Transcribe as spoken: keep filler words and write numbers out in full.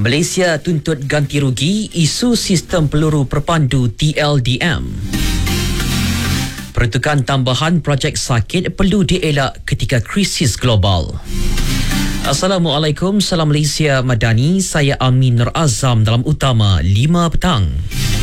Malaysia tuntut ganti rugi isu sistem peluru perpandu T L D M. Peruntukan tambahan projek sakit perlu dielak ketika krisis global. Assalamualaikum, salam Malaysia Madani. Saya Amin Nur Azam dalam Utama lima petang.